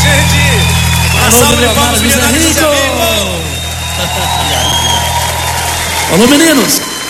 gente. Uma salva de palmas, milionários. Alô, meninos.